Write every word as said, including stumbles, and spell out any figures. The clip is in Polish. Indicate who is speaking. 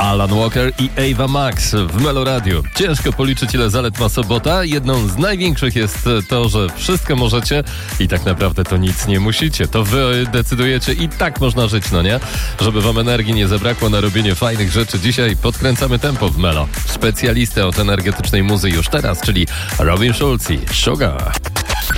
Speaker 1: Alan Walker i Ava Max w Melo Radio. Ciężko policzyć, ile zalet ma sobota. Jedną z największych jest to, że wszystko możecie i tak naprawdę to nic nie musicie. To wy decydujecie i tak można żyć, no nie? Żeby wam energii nie zabrakło na robienie fajnych rzeczy. Dzisiaj podkręcamy tempo w Melo. Specjalistę od energetycznej muzy już teraz, czyli Robin Schulz i Sugar.